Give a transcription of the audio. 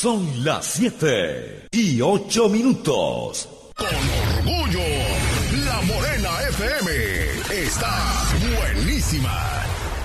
Son las 7:08. Con orgullo, La Morena FM está buenísima.